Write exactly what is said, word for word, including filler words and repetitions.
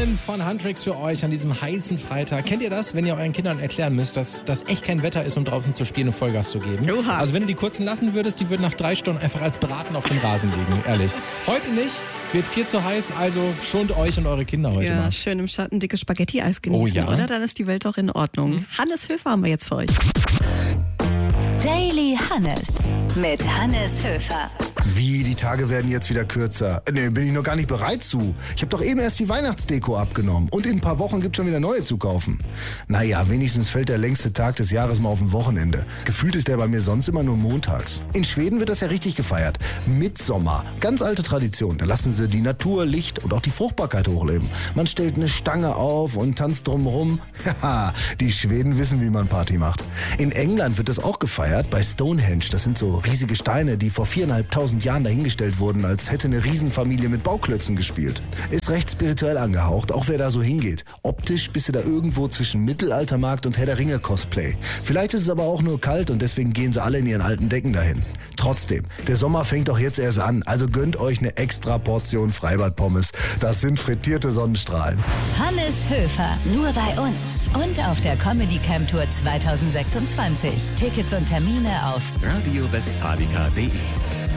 Woman von Huntrix für euch an diesem heißen Freitag. Kennt ihr das, wenn ihr euren Kindern erklären müsst, dass das echt kein Wetter ist, um draußen zu spielen und Vollgas zu geben? Oha. Also wenn du die kurzen lassen würdest, die würden nach drei Stunden einfach als Braten auf dem Rasen liegen, ehrlich. Heute nicht, wird viel zu heiß, also schont euch und eure Kinder heute ja, mal. Schön im Schatten dickes Spaghetti-Eis genießen, Oh ja. oder? Dann ist die Welt doch in Ordnung. Mhm. Hannes Höfer haben wir jetzt für euch. Daily Hannes mit Hannes Höfer. Wie, die Tage werden jetzt wieder kürzer? Nee, bin ich noch gar nicht bereit zu. Ich habe doch eben erst die Weihnachtsdeko abgenommen. Und in ein paar Wochen gibt schon wieder neue zu kaufen. Naja, wenigstens fällt der längste Tag des Jahres mal auf ein Wochenende. Gefühlt ist der bei mir sonst immer nur montags. In Schweden wird das ja richtig gefeiert. Mitsommer. Ganz alte Tradition. Da lassen sie die Natur, Licht und auch die Fruchtbarkeit hochleben. Man stellt eine Stange auf und tanzt drumherum. Haha, die Schweden wissen, wie man Party macht. In England wird das auch gefeiert bei Stonehenge. Das sind so riesige Steine, die vor viereinhalbtausend Jahren dahingestellt wurden, als hätte eine Riesenfamilie mit Bauklötzen gespielt. Ist recht spirituell angehaucht, auch wer da so hingeht. Optisch bist du da irgendwo zwischen Mittelaltermarkt und Herr der Ringe Cosplay. Vielleicht ist es aber auch nur kalt und deswegen gehen sie alle in ihren alten Decken dahin. Trotzdem, der Sommer fängt doch jetzt erst an, also gönnt euch eine extra Portion Freibad-Pommes. Das sind frittierte Sonnenstrahlen. Hannes Höfer, nur bei uns und auf der Comedy Camp Tour zwanzig sechsundzwanzig. Tickets und Termine auf radio westfalica punkt de.